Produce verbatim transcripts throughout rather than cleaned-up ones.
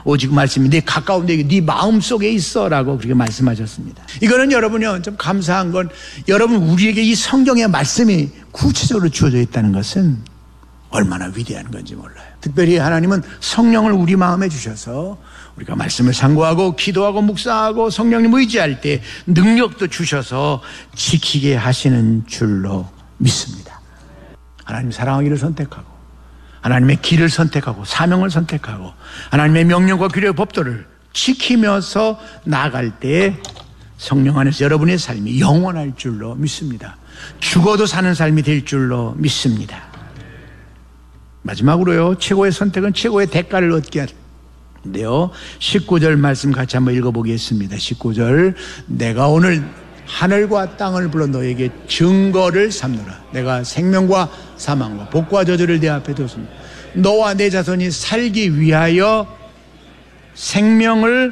오직 말씀이 네 가까운 데 네 마음속에 있어라고 그렇게 말씀하셨습니다. 이거는 여러분요 좀 감사한 건 여러분 우리에게 이 성경의 말씀이 구체적으로 주어져 있다는 것은 얼마나 위대한 건지 몰라요. 특별히 하나님은 성령을 우리 마음에 주셔서 우리가 말씀을 상고하고 기도하고 묵상하고 성령님 의지할 때 능력도 주셔서 지키게 하시는 줄로 믿습니다. 하나님 사랑하기를 선택하고 하나님의 길을 선택하고 사명을 선택하고 하나님의 명령과 규례의 법도를 지키면서 나아갈 때 성령 안에서 여러분의 삶이 영원할 줄로 믿습니다. 죽어도 사는 삶이 될 줄로 믿습니다. 마지막으로요, 최고의 선택은 최고의 대가를 얻게 하는데요, 십구 절 말씀 같이 한번 읽어보겠습니다. 십구 절, 내가 오늘 하늘과 땅을 불러 너에게 증거를 삼노라. 내가 생명과 사망과 복과 저주를 내 앞에 뒀습니다. 너와 내 자손이 살기 위하여 생명을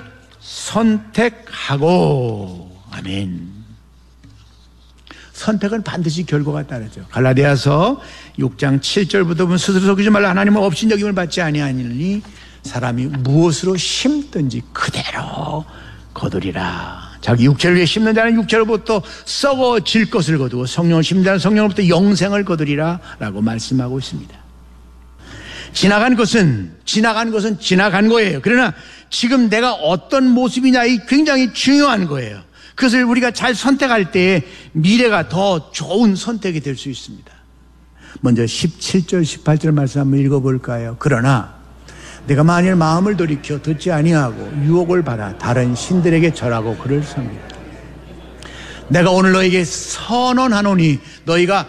선택하고. 아멘. 선택은 반드시 결과가 따르죠. 갈라디아서 육 장 칠 절부터 보면 스스로 속이지 말라. 하나님은 없인 여김을 받지 아니하니 사람이 무엇으로 심든지 그대로 거두리라. 자기 육체를 위해 심는 자는 육체로부터 썩어질 것을 거두고 성령을 심는 자는 성령으로부터 영생을 거두리라 라고 말씀하고 있습니다. 지나간 것은 지나간 것은 지나간 거예요. 그러나 지금 내가 어떤 모습이냐, 이 굉장히 중요한 거예요. 그것을 우리가 잘 선택할 때 미래가 더 좋은 선택이 될 수 있습니다. 먼저 십칠 절 십팔 절 말씀 한번 읽어볼까요? 그러나 내가 만일 마음을 돌이켜 듣지 아니하고 유혹을 받아 다른 신들에게 절하고 그를 섬기라. 내가 오늘 너에게 선언하노니 너희가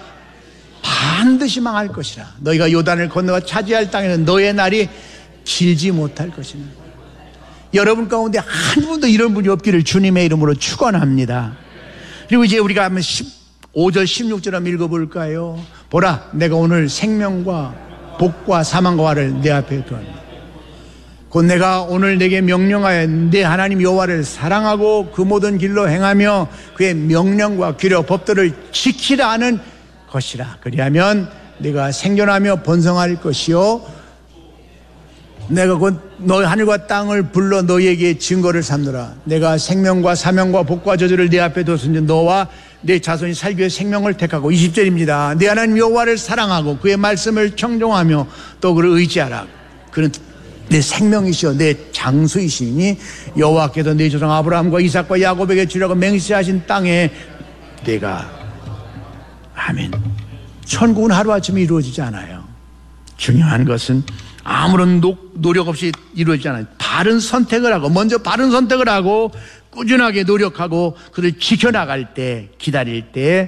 반드시 망할 것이라. 너희가 요단을 건너가 차지할 땅에는 너의 날이 길지 못할 것이라. 여러분 가운데 한 분도 이런 분이 없기를 주님의 이름으로 축원합니다. 그리고 이제 우리가 한번 십오 절 십육 절 한번 읽어볼까요? 보라, 내가 오늘 생명과 복과 사망과 화를 내 앞에 두었노라. 곧 내가 오늘 내게 명령하여 내 하나님 여호와를 사랑하고 그 모든 길로 행하며 그의 명령과 규례 법도를 지키라 하는 것이라. 그리하면 내가 생존하며 번성할 것이요 내가 곧 너희 하늘과 땅을 불러 너희에게 증거를 삼노라. 내가 생명과 사명과 복과 저주를 네 앞에 뒀으니 너와 내 자손이 살기 위해 생명을 택하고. 이십 절입니다. 내 하나님 여호와를 사랑하고 그의 말씀을 청종하며 또 그를 의지하라. 그는 내 생명이시여 내 장수이시니 여호와께서 내 조상 아브라함과 이삭과 야곱에게 주려고 맹세하신 땅에 내가. 아멘. 천국은 하루아침에 이루어지지 않아요. 중요한 것은 아무런 노, 노력 없이 이루어지지 않아요. 바른 선택을 하고 먼저 바른 선택을 하고 꾸준하게 노력하고 그를 지켜나갈 때, 기다릴 때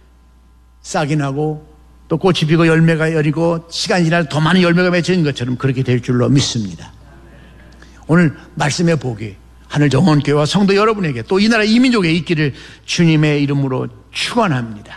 싹이 나고 또 꽃이 피고 열매가 열리고 시간이 지나서 더 많은 열매가 맺혀진 것처럼 그렇게 될 줄로 믿습니다. 오늘 말씀의 복이 하늘정원교회와 성도 여러분에게 또 이 나라 이민족에 있기를 주님의 이름으로 축원합니다.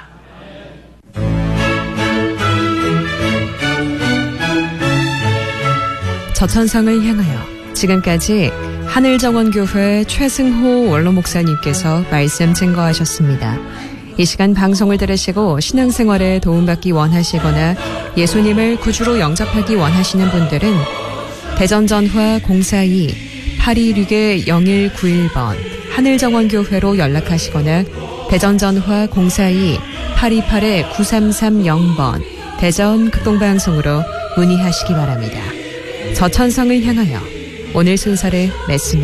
저천성을 향하여. 지금까지 하늘정원교회 최승호 원로 목사님께서 말씀 증거하셨습니다. 이 시간 방송을 들으시고 신앙생활에 도움받기 원하시거나 예수님을 구주로 영접하기 원하시는 분들은 대전전화 공사이 팔이육 영일구일 번 하늘정원교회로 연락하시거나 대전전화 공사이 팔이팔 구삼삼영 번 대전 극동방송으로 문의하시기 바랍니다. 저천성을 향하여 오늘 순서를 맺습니다.